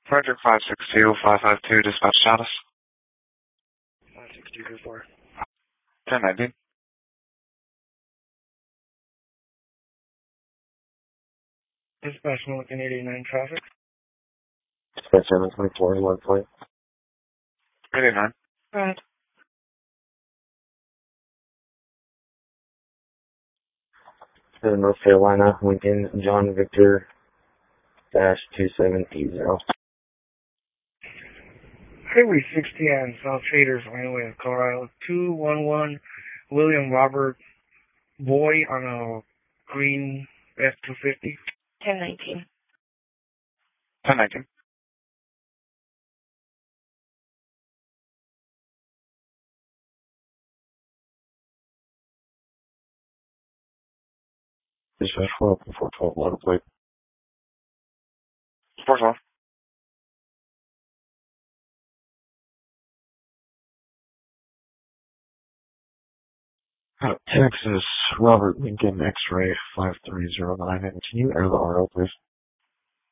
Frederick 562-552, dispatch status. 56224. 1019. Dispatch 189 traffic. Dispatch 724, 1 point. 89. Right. North Carolina, Lincoln, John Victor, -2780. Highway 60 on South Traders Laneway, Colorado. 211 William Robert Boy on a green F-250. 1019. 1019. Dispatch 412, 1 plate. 412. Texas, Robert Lincoln, X-ray 5309. And can you air the RO, please?